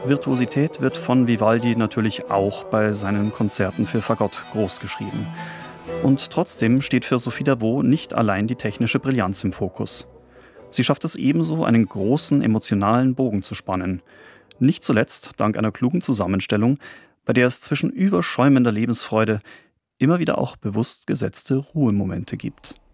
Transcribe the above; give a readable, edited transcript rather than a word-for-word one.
Virtuosität wird von Vivaldi natürlich auch bei seinen Konzerten für Fagott großgeschrieben. Und trotzdem steht für Sophie Davot nicht allein die technische Brillanz im Fokus. Sie schafft es ebenso, einen großen emotionalen Bogen zu spannen. Nicht zuletzt dank einer klugen Zusammenstellung, bei der es zwischen überschäumender Lebensfreude immer wieder auch bewusst gesetzte Ruhemomente gibt.